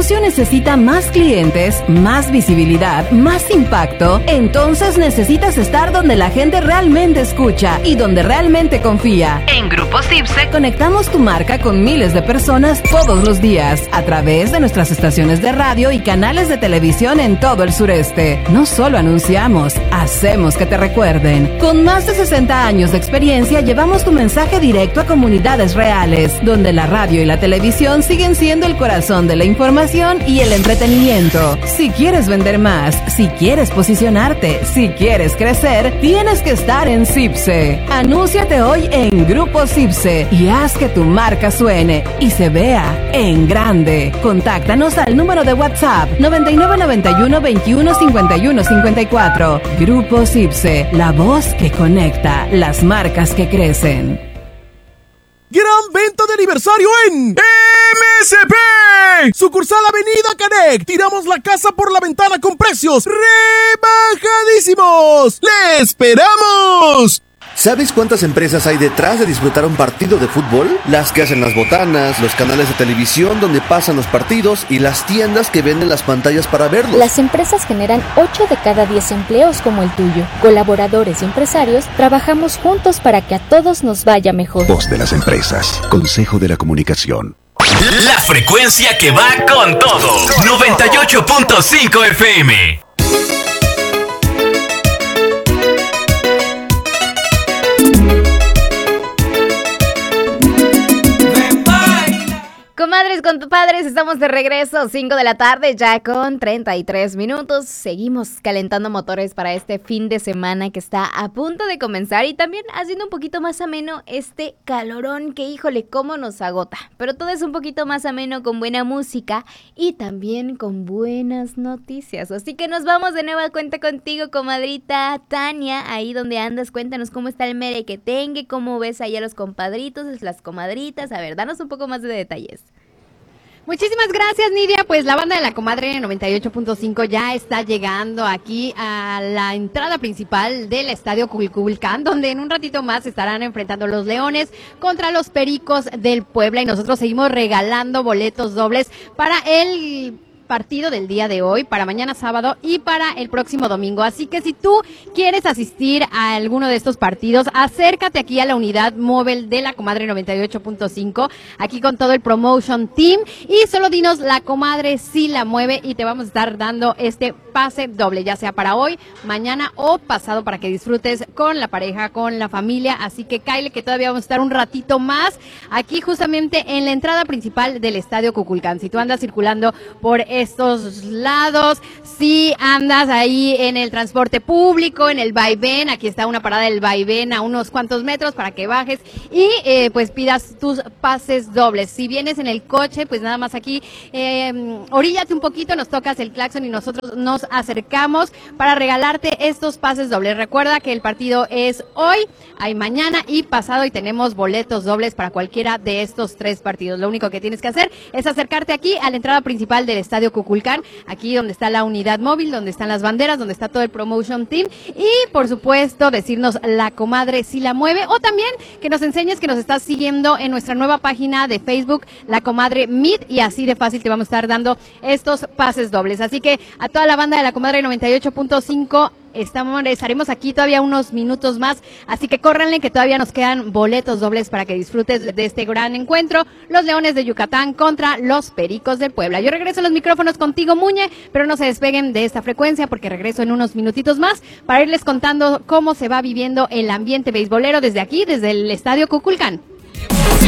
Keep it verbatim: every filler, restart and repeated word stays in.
negocio necesita más clientes, más visibilidad, más impacto, entonces necesitas estar donde la gente realmente escucha y donde realmente confía. En Grupo Cipse conectamos tu marca con miles de personas todos los días a través de nuestras estaciones de radio y canales de televisión en todo el sureste. No solo anunciamos, hacemos que te recuerden. Con más de sesenta años de experiencia, llevamos tu mensaje directo a comunidades reales, donde la radio y la televisión siguen siendo el corazón de la información y el entretenimiento. Si quieres vender más, si quieres posicionarte, si quieres crecer, tienes que estar en Cipse. Anúnciate hoy en Grupo Cipse y haz que tu marca suene y se vea en grande. Contáctanos al número de WhatsApp noventa y nueve noventa y uno veintiuno cincuenta y uno cincuenta y cuatro. Grupo Cipse, la voz que conecta, las marcas que crecen. Gran venta de aniversario en M S P. Sucursal Avenida Canec. Tiramos la casa por la ventana con precios rebajadísimos. ¡Le esperamos! ¿Sabes cuántas empresas hay detrás de disfrutar un partido de fútbol? Las que hacen las botanas, los canales de televisión donde pasan los partidos y las tiendas que venden las pantallas para verlos. Las empresas generan ocho de cada diez empleos como el tuyo. Colaboradores y empresarios trabajamos juntos para que a todos nos vaya mejor. Voz de las empresas. Consejo de la Comunicación. La frecuencia que va con todo. noventa y ocho punto cinco F M. Comadres, compadres, estamos de regreso, cinco de la tarde, ya con treinta y tres minutos. Seguimos calentando motores para este fin de semana que está a punto de comenzar y también haciendo un poquito más ameno este calorón que, híjole, cómo nos agota. Pero todo es un poquito más ameno con buena música y también con buenas noticias. Así que nos vamos de nueva cuenta contigo, comadrita Tania, ahí donde andas, cuéntanos cómo está el merequetengue, cómo ves ahí a los compadritos, las comadritas. A ver, danos un poco más de detalles. Muchísimas gracias, Nidia. Pues la banda de la Comadre noventa y ocho punto cinco ya está llegando aquí a la entrada principal del Estadio Cuculcán, donde en un ratito más estarán enfrentando los Leones contra los Pericos del Puebla y nosotros seguimos regalando boletos dobles para el partido del día de hoy, para mañana sábado y para el próximo domingo. Así que si tú quieres asistir a alguno de estos partidos, acércate aquí a la unidad móvil de la Comadre noventa y ocho punto cinco, aquí con todo el promotion team, y solo dinos la Comadre si la mueve y te vamos a estar dando este pase doble, ya sea para hoy, mañana o pasado, para que disfrutes con la pareja, con la familia. Así que cáele, que todavía vamos a estar un ratito más aquí justamente en la entrada principal del Estadio Cuculcán. Si tú andas circulando por estos lados, si andas ahí en el transporte público, en el vaivén, aquí está una parada del vaivén a unos cuantos metros para que bajes y eh, pues pidas tus pases dobles. Si vienes en el coche, pues nada más aquí eh, oríllate un poquito, nos tocas el claxon y nosotros nos acercamos para regalarte estos pases dobles. Recuerda que el partido es hoy, hay mañana y pasado, y tenemos boletos dobles para cualquiera de estos tres partidos. Lo único que tienes que hacer es acercarte aquí a la entrada principal del Estadio Cuculcán, aquí donde está la unidad móvil, donde están las banderas, donde está todo el promotion team, y por supuesto decirnos la Comadre si la mueve, o también que nos enseñes que nos estás siguiendo en nuestra nueva página de Facebook, La Comadre Meet, y así de fácil te vamos a estar dando estos pases dobles. Así que a toda la banda de la Comadre noventa y ocho punto cinco, Estamos, estaremos aquí todavía unos minutos más, así que córranle que todavía nos quedan boletos dobles para que disfrutes de este gran encuentro, los Leones de Yucatán contra los Pericos del Puebla. Yo regreso a los micrófonos contigo, Muñe, pero no se despeguen de esta frecuencia porque regreso en unos minutitos más para irles contando cómo se va viviendo el ambiente beisbolero desde aquí, desde el Estadio Cuculcán.